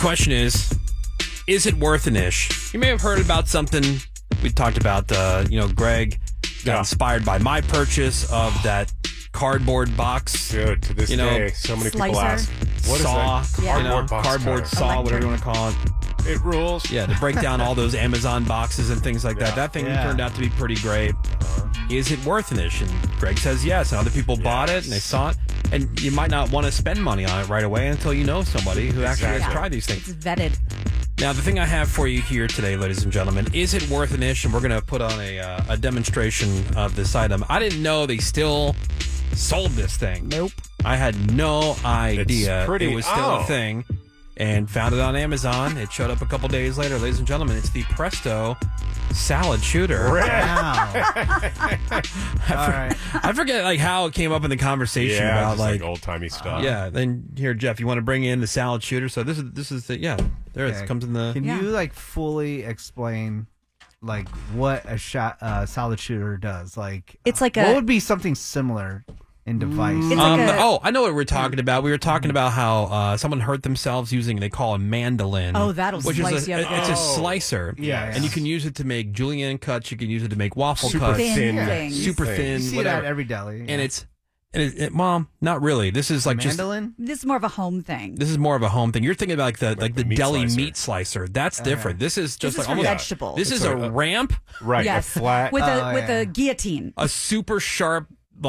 question is it worth an ish? You may have heard about something we talked about. Greg got inspired by my purchase of that cardboard box. Dude, to this day, so many people ask, what saw, is that? Cardboard saw, whatever you want to call it. It rules. Yeah, to break down all those Amazon boxes and things like that. That thing turned out to be pretty great. Is it worth an ish? And Greg says yes. And other people bought it and they saw it. And you might not want to spend money on it right away until you know somebody who actually has tried these things. It's vetted. Now, the thing I have for you here today, ladies and gentlemen, is it worth an ish? And we're going to put on a demonstration of this item. I didn't know they still sold this thing. Nope. I had no idea it was still a thing. And found it on Amazon. It showed up a couple days later. Ladies and gentlemen, it's the Presto salad shooter. Wow. All right. I forget how it came up in the conversation about like old-timey stuff. Yeah. Then here, Jeff, you want to bring in the salad shooter? So this is the there it comes in the. Can you fully explain what a salad shooter does? It's what would be something similar in device? It's I know what we're talking about. We were talking about how someone hurt themselves using they call a mandolin. Oh, that'll slice you up. It's a slicer. Yeah. And you can use it to make julienne cuts. You can use it to make waffle Super cuts. thin. Super thin. You see whatever. that at every deli. And it's Mom, not really. This is mandolin? This is more of a home thing. This is more of a home thing. You're thinking about the meat deli slicer. Meat slicer. That's different. This is just this is almost vegetable. This is a ramp. Right. Yes. A flat. with a guillotine. A super sharp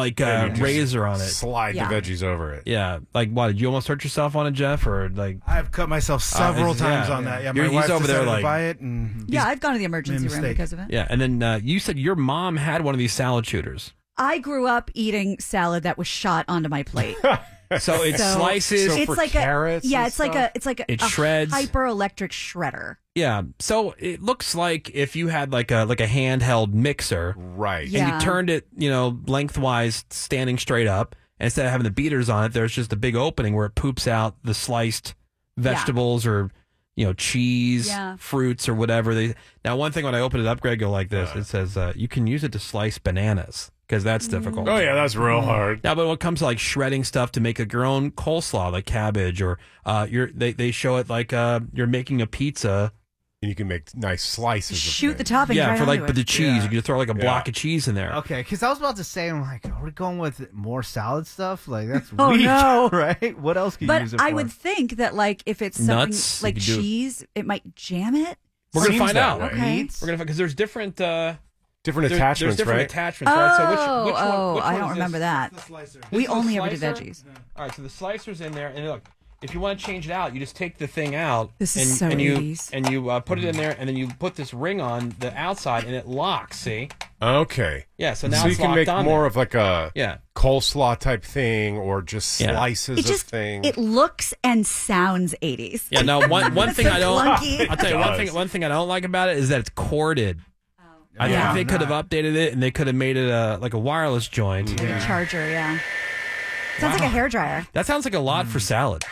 razor on it. Slide the veggies over it. Yeah. What, did you almost hurt yourself on it, Jeff? Or I've cut myself several times on that. Yeah, my wife over there decided to buy it. And I've gone to the emergency room because of it. Yeah, and then you said your mom had one of these salad shooters. I grew up eating salad that was shot onto my plate. So it slices. So it's for like carrots. it's like a shreds. hyper electric shredder. Yeah. So it looks like if you had like a handheld mixer, right? Yeah. And you turned it, lengthwise, standing straight up. And instead of having the beaters on it, there's just a big opening where it poops out the sliced vegetables or cheese, fruits or whatever. Now, one thing when I open it up, Greg, go like this. It says you can use it to slice bananas. Because that's difficult. Oh, yeah, that's real hard. Now, but when it comes to shredding stuff to make your own coleslaw, like cabbage, or they show it like you're making a pizza. And you can make nice slices. Shoot the toppings right for onto the it. cheese. You can throw a block of cheese in there. Okay, because I was about to say, I'm are we going with more salad stuff? That's Oh, weak, no. right? What else can you use it But for? I would think that if it's something Nuts, like you could do- cheese, it might jam it. We're gonna Seems find that out. way. Okay. We're gonna because there's different Different attachments, there's different right? attachments, right? So which one I is don't this? remember that. the slicer. We This is only the ever did slicer? veggies. All right, so the slicer's in there, and look, if you want to change it out, you just take the thing out, This is so and 80s. you put it in there, and then you put this ring on the outside, and it locks. See? Okay. Yeah. So now So you it's can locked make on more there. of a Yeah. coleslaw type thing, or just slices It of just things. it looks and sounds 80s. Yeah. No. One thing I don't. clunky. I'll tell you one thing I don't like about it is that it's corded. I Yeah. think they could have updated it, and they could have made it like a wireless joint. Like a charger, yeah. Sounds like a hairdryer. That sounds like a lot for salad.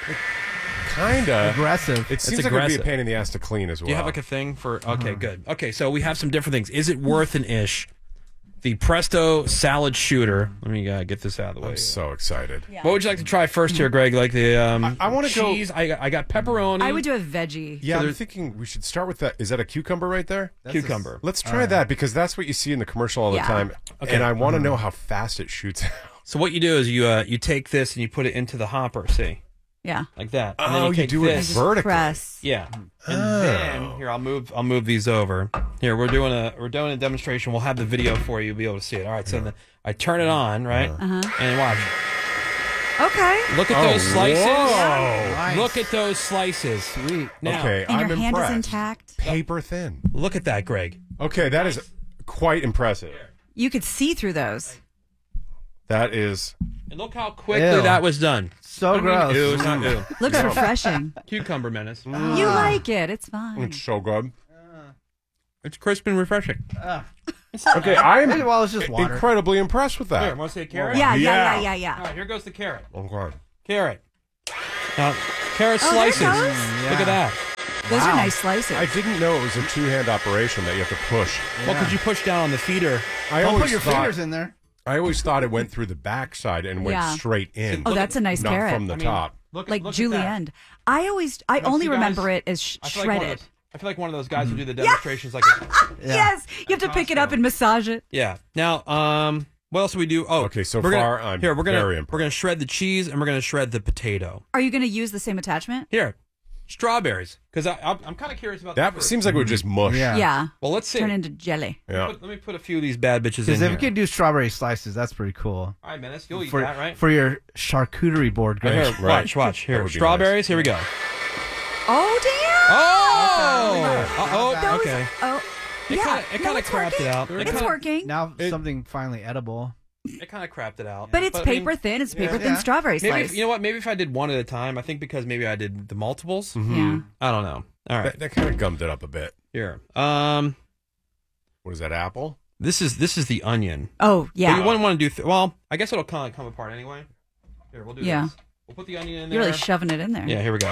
Kinda aggressive. It seems like it'd be a aggressive. pain in the ass to clean as well. Do you have a thing for? Okay, good. Okay, so we have some different things. Is it worth an ish? The Presto salad shooter. Let me get this out of the way. I'm so excited. Yeah. What would you like to try first here, Greg? Like the I wanna go- cheese. I got pepperoni. I would do a veggie. Yeah, So I'm thinking we should start with that. Is that a cucumber right there? cucumber. Let's try that because that's what you see in the commercial all the Yeah. time. Okay. And I want to know how fast it shoots out. So what you do is you take this and you put it into the hopper. See, Yeah. like that. And Oh, then you take do it this. vertically. Press. Yeah, and then here I'll move these over. Here we're doing a demonstration. We'll have the video for you. You'll be able to see it. All right, so I turn it on, right, and watch. Okay. Look at those slices. Whoa. Nice. Look at those slices. Sweet. Now, Okay, And I'm your hand impressed. is intact. Paper thin. look at that, Greg. Okay, that is quite impressive. You could see through those. That is. And look how quickly Ew. that was done. So gross. Ew, it's not ew. Looks refreshing. Cucumber menace. You like it. It's fine. It's so good. It's crisp and refreshing. Okay, I'm Well, it's just water. incredibly impressed with Here, that. want to see a carrot? Yeah, Yeah. All right, here goes the carrot. Okay. Carrot. Now, carrot Oh, there it slices. goes. Look at that. Those are nice slices. I didn't know it was a two-hand operation that you have to push. Well, could you push down on the feeder? I Don't always put your thought, fingers in there. I always thought it went through the back side and went Yeah. straight in. Oh, that's a nice not carrot. from the top. Look like at julienne. that. I only you remember guys? it as I feel like shredded. I feel like one of those guys who do the demonstrations like Yes, you have to pick it up and massage it. Yeah. Now, what else do we do? Oh, Okay, so we're far, gonna, I'm we're gonna very impressed. we're gonna shred the cheese and we're gonna shred the potato. Are you going to use the same attachment? Here, strawberries, because I'm kind of curious about That the seems like it would just mush. Yeah. Yeah. Well, let's see. Turn into jelly. Yeah. Let me put a few of these bad bitches in Because if here. you could do strawberry slices, that's pretty cool. All right, Menace, you'll eat For, that, right? for your charcuterie board, Right Greg. here, Right. watch. That Here, would be strawberries. nice. Here we go. Oh, damn. Oh, Those- okay. Oh, It yeah. kind of it's crapped working. it out. It's working. Now something finally edible. It kind of crapped it out. But it's I mean, paper thin. It's paper thin Yeah. strawberry Maybe slice. you know what? Maybe if I did one at a time, I think because maybe I did the multiples. Yeah. I don't know. All right, That kind of gummed it up a bit. here. What is that, apple? This is the onion. Oh, But yeah. you wouldn't want to do. Well, I guess it'll kind of come apart anyway. Here, we'll do Yeah. this. We'll put the onion in there. You're really shoving it in there. Yeah, here we go.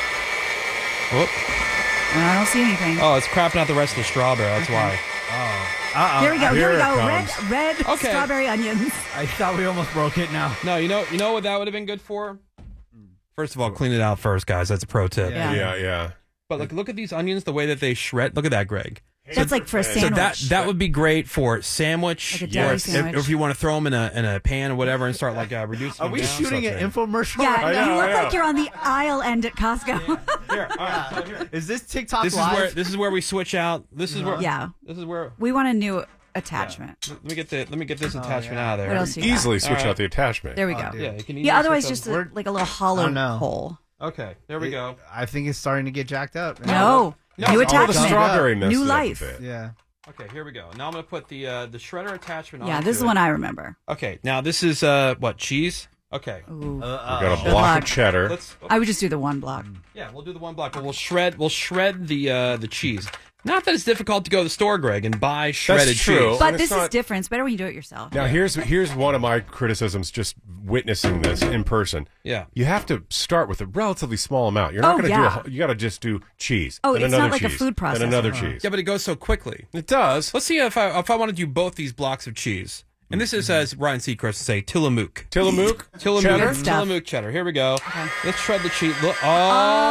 Whoop. And I don't see anything. Oh, it's crapping out the rest of the strawberry. That's why. Here we go. Here we Here it go. comes. Red Okay. strawberry onions. I thought we almost broke it now. No, you know what that would have been good for? First of all, clean it out first, guys. That's a pro tip. Yeah. Yeah. But look at these onions, the way that they shred. Look at that, Greg. That's like for a So sandwich. that would be great for sandwich, Like a deli or if, sandwich. or if you want to throw them in a pan or whatever and start like reducing. Are we them down. shooting an infomercial? Yeah, I know, you look I know. like you're on the aisle end at Costco. Here, all right, so here. Is this TikTok This is live? where we switch out. This is where Yeah. This is where. We want a new attachment. Let me get this attachment out of there. What else you got? Easily switch All right. out the attachment. There we go. dude. Yeah, you can easily Yeah, otherwise switch just them. like a little hollow Oh, no. hole. Okay, there we go. I think it's starting to get jacked up. No. No, New it's All the attachment. strawberry messed New it up a life. bit. Yeah. Okay, here we go. Now I'm gonna put the shredder attachment on. Yeah, this is one I remember. Okay, now this is what, cheese? Okay. Ooh. We got a Good block luck. of cheddar. Let's I would just do the one block. yeah, we'll do the one block, but we'll shred the cheese. Not that it's difficult to go to the store, Greg, and buy shredded true. cheese. But it's this is not- different. It's better when you do it yourself. Now here's one of my criticisms. Just witnessing this in person. Yeah. You have to start with a relatively small amount. You're not Oh, going to yeah. do. You got to just do cheese. Oh, and it's another not like a cheese, food processor. And another cheese. Yeah, but it goes so quickly. It does. Let's see if I want to do both these blocks of cheese. And this is, as Ryan Seacrest would say, Tillamook. Tillamook. Tillamook Cheddar? stuff. Tillamook cheddar. Here we go. Let's shred the cheese. Look, Oh,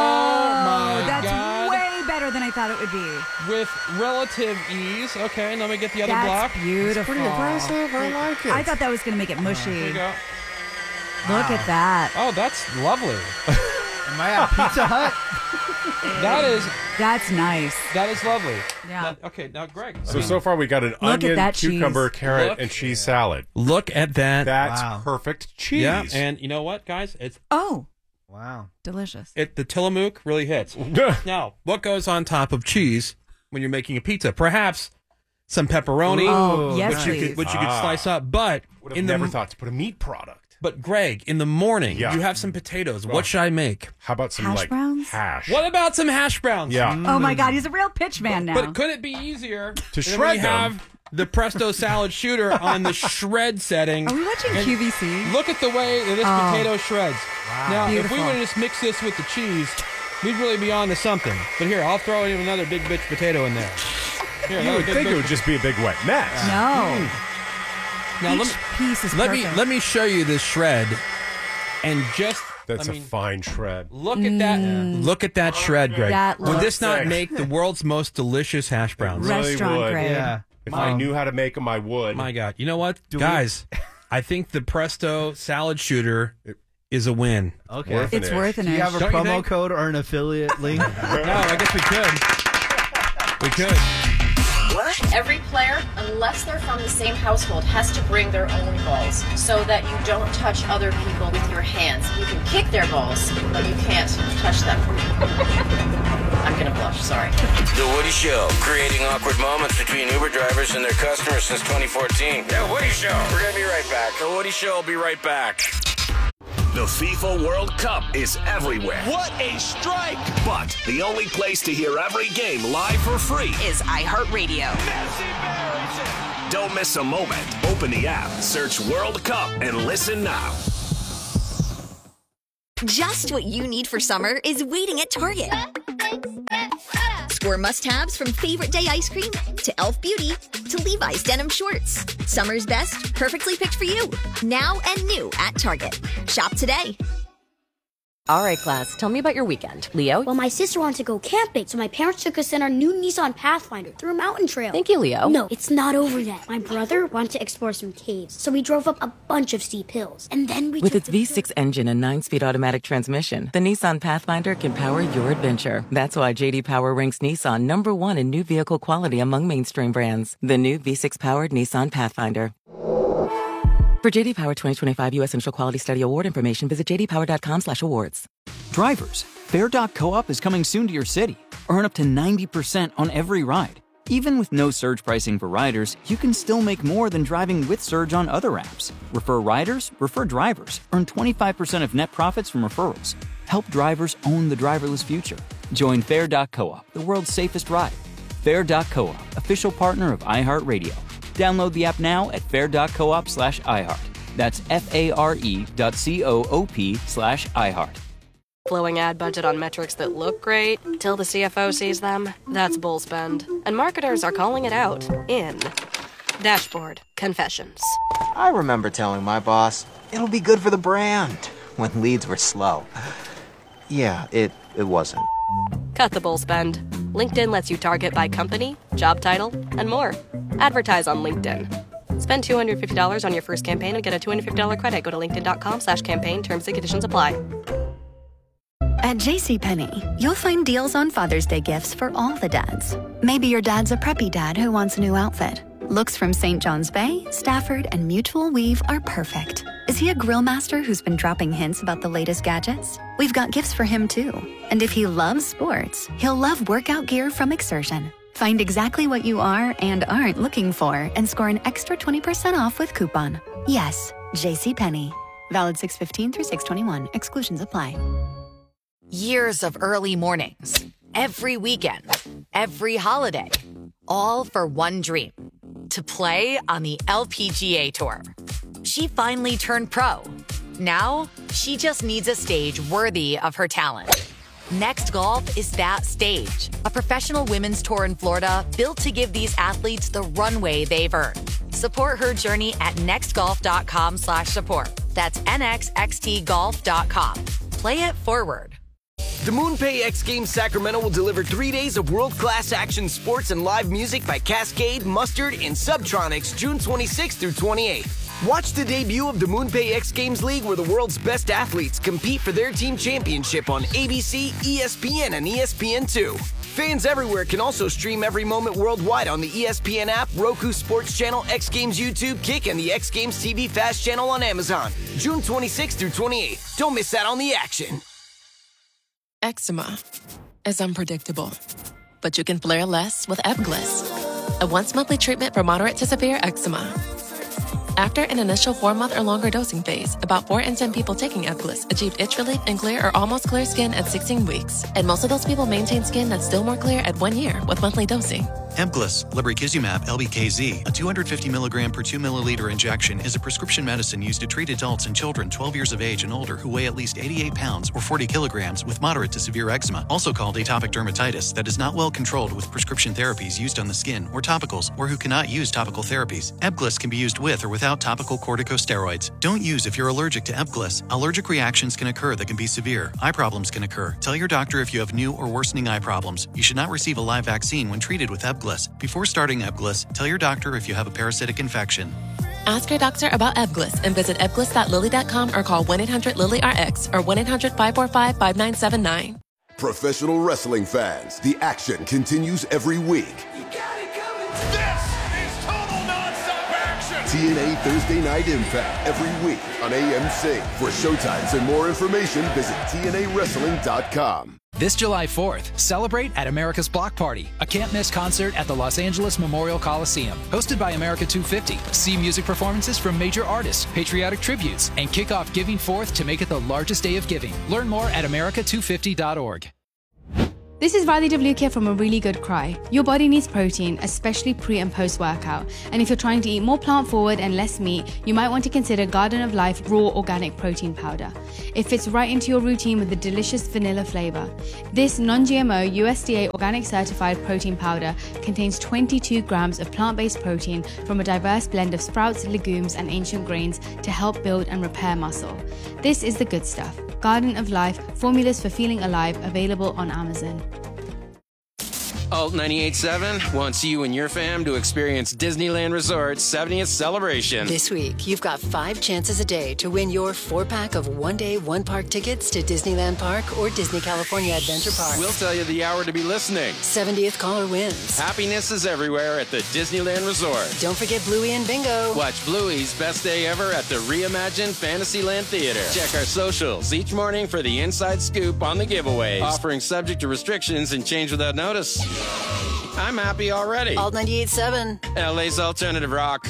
my that's God. way better than I thought it would be. With relative ease. Okay, now let me get the other That's block. beautiful. Pretty impressive. I like it. I thought that was going to make it Here mushy. we go. Look at that. Oh, that's lovely. Am I at Pizza Hut? That's nice. That is lovely. Yeah. Now- okay, now Greg. So far we got an Look at onion, that cheese. cucumber, carrot, Look. and cheese salad. Look at that. That's Wow. perfect cheese. Yeah, and you know what, guys? Oh, Wow. delicious. The Tillamook really hits. Now, what goes on top of cheese when you're making a pizza? Perhaps some pepperoni, Oh, yes, which you please. could slice up. But Would have in never the thought to put a meat product. but Greg, in the morning, Yeah. you have some potatoes. What should I make? How about some Hash like browns? hash? What about some hash browns? Yeah. Oh my God, he's a real pitch man now. But could it be easier To than shred we them? have the Presto salad shooter on the shred setting? Are we watching And QVC? Look at the way that this potato shreds. Now, if Beautiful. we would just mix this with the cheese, we'd really be on to something. But here, I'll throw in another big bitch potato in there. Here, You another would big think it bitch- would just be a big wet mess. No. Now, Each piece is let perfect. me show you this shred, and just That's I a mean, fine shred. look at that. Look at that shred, Greg. That Would this looks- not Thanks. make the world's most delicious hash browns? Really Restaurant would. grade. Yeah. If I knew how to make them, I would. My God, you know what, we- guys? I think the Presto salad shooter is a win. Okay. Worth It's it. worth an Do you have a Don't you promo think? code or an affiliate link? No, I guess we could. We could. Every player, unless they're from the same household, has to bring their own balls so that you don't touch other people with your hands. You can kick their balls, but you can't touch them. I'm gonna blush, sorry. The Woody Show, creating awkward moments between Uber drivers and their customers since 2014. The Woody Show. We're going to be right back. The Woody Show will be right back. The FIFA World Cup is everywhere. What a strike! But the only place to hear every game live for free is iHeartRadio. Don't miss a moment. Open the app, search World Cup, and listen now. Just what you need for summer is waiting at Target. Score must-haves from Favorite Day ice cream to Elf Beauty to Levi's denim shorts. Summer's best, perfectly picked for you. Now and new at Target. Shop today. All right, class, tell me about your weekend. Leo? Well, my sister wanted to go camping, so my parents took us in our new Nissan Pathfinder through a mountain trail. Thank you, Leo. No, it's not over yet. My brother wanted to explore some caves, so we drove up a bunch of steep hills. And then we With its V6 engine and 9-speed automatic transmission, the Nissan Pathfinder can power your adventure. That's why J.D. Power ranks Nissan #1 in new vehicle quality among mainstream brands. The new V6-powered Nissan Pathfinder. For J.D. Power 2025 U.S. Initial Quality Study Award information, visit jdpower.com/awards. Drivers, Fair.coop is coming soon to your city. Earn up to 90% on every ride. Even with no surge pricing for riders, you can still make more than driving with Surge on other apps. Refer riders, refer drivers. Earn 25% of net profits from referrals. Help drivers own the driverless future. Join Fair.coop, the world's safest ride. Fair.coop, official partner of iHeartRadio. Download the app now at fair.coop/iHeart. That's FARE.coop/iHeart. Blowing ad budget on metrics that look great till the CFO sees them. That's bull spend. And marketers are calling it out in Dashboard Confessions. I remember telling my boss, it'll be good for the brand, when leads were slow. Yeah, it wasn't. Cut the bull spend. LinkedIn lets you target by company, job title, and more. Advertise on LinkedIn. Spend $250 on your first campaign and get a $250 credit. Go to linkedin.com/campaign. Terms and conditions apply. At JCPenney, you'll find deals on Father's Day gifts for all the dads. Maybe your dad's a preppy dad who wants a new outfit. Looks from St. John's Bay, Stafford, and Mutual Weave are perfect. Is he a grill master who's been dropping hints about the latest gadgets? We've got gifts for him too. And if he loves sports, he'll love workout gear from Exertion. Find exactly what you are and aren't looking for and score an extra 20% off with coupon. Yes, JCPenney. Valid 6/15 through 6/21. Exclusions apply. Years of early mornings, every weekend, every holiday, all for one dream, to play on the LPGA Tour. She finally turned pro. Now, she just needs a stage worthy of her talent. Next Golf is that stage, a professional women's tour in Florida built to give these athletes the runway they've earned. Support her journey at nextgolf.com/support. That's nxxtgolf.com. Play it forward. The MoonPay X Games Sacramento will deliver 3 days of world-class action sports and live music by Cascade, Mustard, and Subtronics June 26th through 28th. Watch the debut of the MoonPay X Games League where the world's best athletes compete for their team championship on ABC, ESPN, and ESPN2. Fans everywhere can also stream every moment worldwide on the ESPN app, Roku Sports Channel, X Games YouTube, Kick, and the X Games TV Fast Channel on Amazon. June 26th through 28th. Don't miss out on the action. Eczema is unpredictable, but you can flare less with Ebglyss, a once-monthly treatment for moderate to severe eczema. After an initial 4-month or longer dosing phase, about 4 in 10 people taking Ebglyss achieved itch relief and clear or almost clear skin at 16 weeks, and most of those people maintain skin that's still more clear at 1 year with monthly dosing. Ebglyss, lebrikizumab LBKZ, a 250 milligram per 2 milliliter injection, is a prescription medicine used to treat adults and children 12 years of age and older who weigh at least 88 pounds or 40 kilograms with moderate to severe eczema, also called atopic dermatitis, that is not well controlled with prescription therapies used on the skin or topicals, or who cannot use topical therapies. Ebglyss can be used with or without topical corticosteroids. Don't use if you're allergic to Ebglyss. Allergic reactions can occur that can be severe. Eye problems can occur. Tell your doctor if you have new or worsening eye problems. You should not receive a live vaccine when treated with Ebglyss. Before starting Ebglyss, tell your doctor if you have a parasitic infection. Ask your doctor about Ebglyss and visit ebglyss.lilly.com or call 1-800-LILY-RX or 1-800-545-5979. Professional wrestling fans, the action continues every week. TNA Thursday Night Impact every week on AMC. For showtimes and more information, visit TNAWrestling.com. This July 4th, celebrate at America's Block Party, a can't-miss concert at the Los Angeles Memorial Coliseum. Hosted by America 250, see music performances from major artists, patriotic tributes, and kick off Giving Forth to make it the largest day of giving. Learn more at america250.org. This is Riley Devlukia from A Really Good Cry. Your body needs protein, especially pre and post workout. And if you're trying to eat more plant forward and less meat, you might want to consider Garden of Life Raw Organic Protein Powder. It fits right into your routine with a delicious vanilla flavor. This non-GMO USDA organic certified protein powder contains 22 grams of plant-based protein from a diverse blend of sprouts, legumes, and ancient grains to help build and repair muscle. This is the good stuff. Garden of Life, Formulas for Feeling Alive, available on Amazon. Alt 98.7 wants you and your fam to experience Disneyland Resort's 70th celebration. This week, you've got 5 chances a day to win your 4-pack of one-day, one-park tickets to Disneyland Park or Disney California Adventure Park. We'll tell you the hour to be listening. 70th caller wins. Happiness is everywhere at the Disneyland Resort. Don't forget Bluey and Bingo. Watch Bluey's Best Day Ever at the reimagined Fantasyland Theater. Check our socials each morning for the inside scoop on the giveaways. Offering subject to restrictions and change without notice. I'm happy already. Alt 98.7. LA's alternative rock.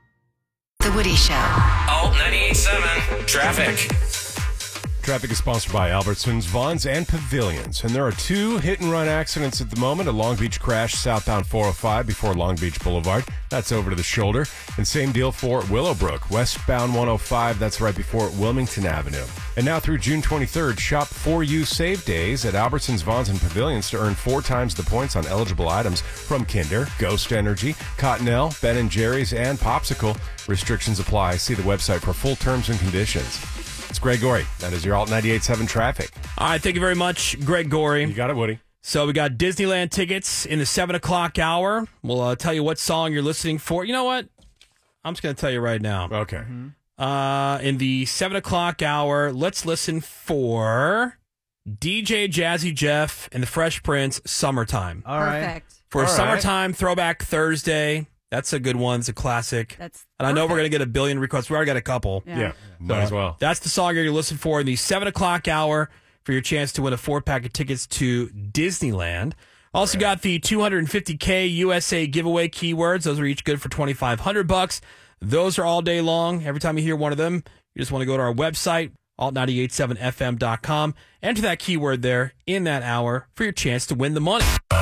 The Woody Show. Alt 98.7. Traffic. Traffic is sponsored by Albertsons, Vons, and Pavilions. And there are 2 hit-and-run accidents at the moment. A Long Beach crash southbound 405 before Long Beach Boulevard. That's over to the shoulder. And same deal for Willowbrook, westbound 105. That's right before Wilmington Avenue. And now through June 23rd, shop 4U Save Days at Albertsons, Vons, and Pavilions to earn 4 times the points on eligible items from Kinder, Ghost Energy, Cottonelle, Ben & Jerry's, and Popsicle. Restrictions apply. See the website for full terms and conditions. It's Greg Gorey. That is your Alt 98.7 traffic. All right, thank you very much, Greg Gorey. You got it, Woody. So we got Disneyland tickets in the 7 o'clock hour. We'll tell you what song you're listening for. You know what? I'm just going to tell you right now. Okay. In the 7 o'clock hour, let's listen for DJ Jazzy Jeff and the Fresh Prince, Summertime. All right. Perfect. For Summertime Throwback Thursday. That's a good one. It's a classic. That's and I know we're going to get a billion requests. We already got a couple. Yeah, might as well. That's the song you're going to listen for in the 7 o'clock hour for your chance to win a 4-pack of tickets to Disneyland. Also got the $250K USA giveaway keywords. Those are each good for $2,500. Those are all day long. Every time you hear one of them, you just want to go to our website, alt987fm.com. Enter that keyword there in that hour for your chance to win the money.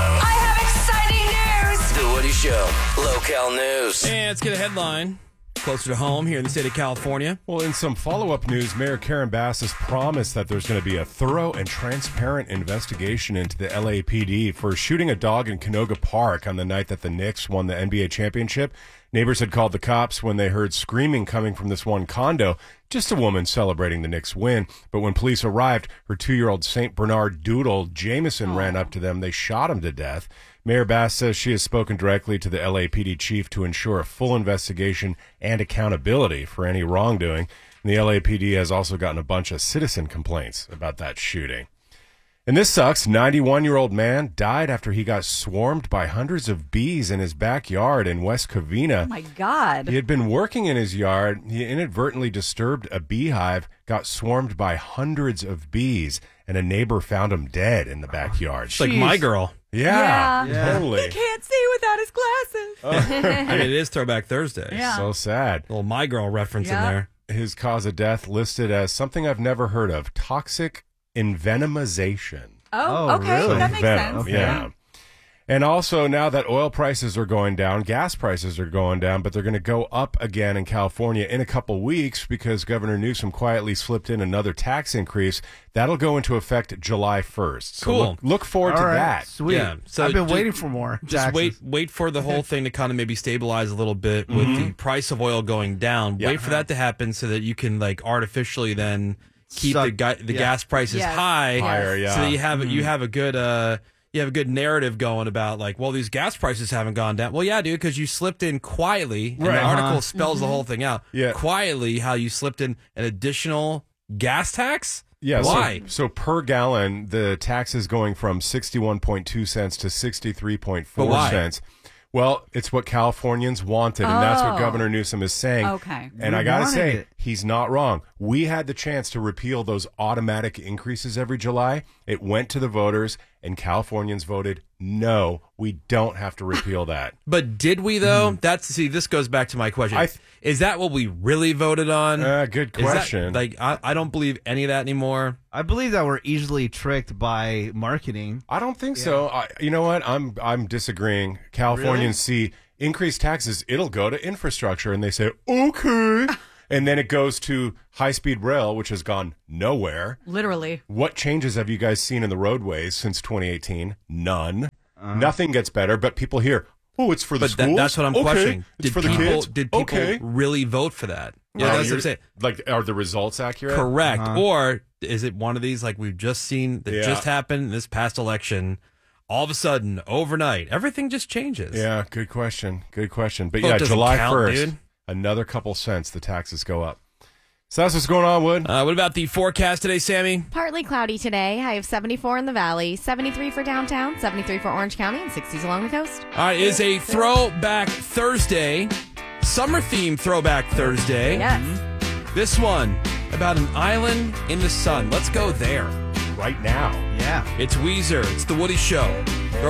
The Woody Show. Local news. And let's get a headline closer to home here in the state of California. Well, in some follow-up news, Mayor Karen Bass has promised that there's going to be a thorough and transparent investigation into the LAPD for shooting a dog in Canoga Park on the night that the Knicks won the NBA championship. Neighbors had called the cops when they heard screaming coming from this one condo, just a woman celebrating the Knicks win. But when police arrived, her 2-year-old St. Bernard Doodle, Jameson, ran up to them. They shot him to death. Mayor Bass says she has spoken directly to the LAPD chief to ensure a full investigation and accountability for any wrongdoing. And the LAPD has also gotten a bunch of citizen complaints about that shooting. And this sucks. 91-year-old man died after he got swarmed by hundreds of bees in his backyard in West Covina. Oh, my God. He had been working in his yard. He inadvertently disturbed a beehive, got swarmed by hundreds of bees, and a neighbor found him dead in the backyard. It's like my girl. Yeah, totally. He can't see without his glasses. I mean, it is Throwback Thursday. Yeah. So sad. Little My Girl reference in there. His cause of death listed as something I've never heard of, toxic envenomization. Oh, okay. Really? That makes sense. Okay. Yeah. And also, now that oil prices are going down, gas prices are going down, but they're going to go up again in California in a couple weeks because Governor Newsom quietly slipped in another tax increase. That'll go into effect July 1st. So Cool. Look forward to that. Sweet. Yeah, so I've been ju- waiting for more. Just taxes. wait for the whole thing to kind of maybe stabilize a little bit with the price of oil going down. Yeah. Wait for that to happen so that you can like artificially then keep Suck- the gas prices Yes. high, Higher, yeah. so that you have a good you have a good narrative going about like, well, these gas prices haven't gone down. Well, yeah, dude, because you slipped in quietly, and Right. the article spells the whole thing out. Yeah. Quietly, how you slipped in an additional gas tax. Yeah, Why? So per gallon, the tax is going from 61.2 cents to 63.4 But why? cents. Well, it's what Californians wanted, and that's what Oh. Governor Newsom is saying. Okay. And We I got to wanted say, it. he's not wrong. We had the chance to repeal those automatic increases every July. It went to the voters, and Californians voted no. We don't have to repeal that. But did we though? This goes back to my question. Is that what we really voted on? Good Is that- question. I don't believe any of that anymore. I believe that we're easily tricked by marketing. I don't think so. You know what? I'm disagreeing. Californians see increased taxes, it'll go to infrastructure, and they say, okay. And then it goes to high-speed rail, which has gone nowhere. Literally. What changes have you guys seen in the roadways since 2018? None. Nothing gets better, but people hear, Oh, it's for the But schools? that's what I'm questioning. It's for the kids? Did people really vote for that? Yeah, that's what I'm saying. Like, are the results accurate? Correct. Or is it one of these like we've just seen that just happened this past election? All of a sudden, overnight, everything just changes. Yeah, good question. Good question. But Vote yeah, doesn't July count, 1st, dude. another couple cents, the taxes go up. So that's what's going on, Wood. What about the forecast today, Sammy? Partly cloudy today. High of 74 in the valley, 73 for downtown, 73 for Orange County, and 60s along the coast. All right, it is a Throwback Thursday, summer-themed Throwback Thursday. Yes. This one about an island in the sun. Let's go there. Right now. Yeah. It's Weezer. It's The Woody Show.